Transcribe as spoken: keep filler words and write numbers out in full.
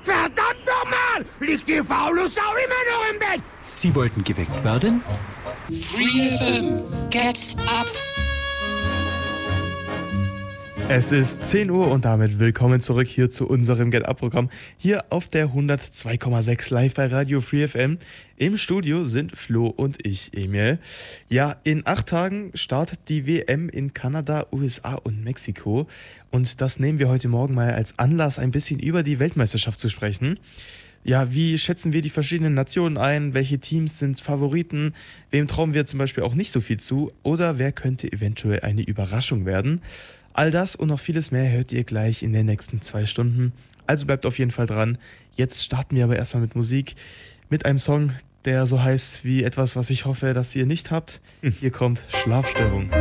Verdammt nochmal! Liegt die faule Sau immer noch im Bett? Sie wollten geweckt werden? Free F M, get up! Es ist zehn Uhr und damit willkommen zurück hier zu unserem Get-Up-Programm. Hier auf der hundertzwei Komma sechs live bei Radio Free F M. Im Studio sind Flo und ich, Emil. Ja, in acht Tagen startet die W M in Kanada, U S A und Mexiko. Und das nehmen wir heute Morgen mal als Anlass, ein bisschen über die Weltmeisterschaft zu sprechen. Ja, wie schätzen wir die verschiedenen Nationen ein? Welche Teams sind Favoriten? Wem trauen wir zum Beispiel auch nicht so viel zu? Oder wer könnte eventuell eine Überraschung werden? All das und noch vieles mehr hört ihr gleich in den nächsten zwei Stunden. Also bleibt auf jeden Fall dran. Jetzt starten wir aber erstmal mit Musik. Mit einem Song, der so heißt wie etwas, was ich hoffe, dass ihr nicht habt. Hier kommt Schlafstörung.